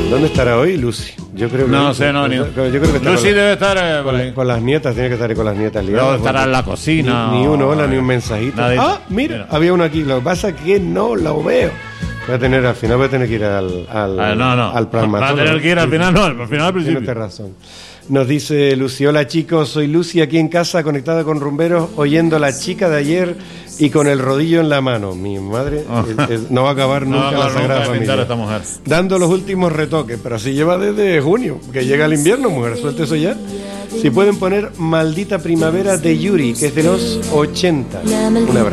¿Dónde estará hoy Lucy? Yo creo que No sé, no. Yo creo que está Lucy debe estar por ahí. con las nietas, tiene que estar con las nietas liadas. No, estará en la cocina. Ni un hola, ni un mensajito. Nadie- Mira, había uno aquí. Lo que pasa es que no lo veo. Al final voy a tener que ir al Va plasmatólogo. a tener que ir al final, no, al final al principio. Tienes razón. Nos dice Lucy: hola chicos, soy Lucy aquí en casa conectada con Rumberos, oyendo La Chica de Ayer y con el rodillo en la mano. Mi madre no va a acabar nunca la Sagrada Familia. Esta mujer. Dando los últimos retoques, pero así lleva desde junio, que llega el invierno, mujer, suelte eso ya. Si pueden poner Maldita Primavera de Yuri, que es de los 80. Un abrazo.